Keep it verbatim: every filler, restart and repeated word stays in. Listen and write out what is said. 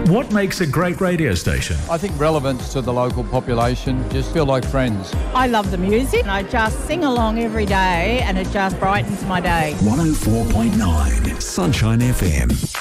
What makes a great radio station? I think relevance to the local population, just feel like friends. I love the music. I just sing along every day and it just brightens my day. one oh four point nine Sunshine F M.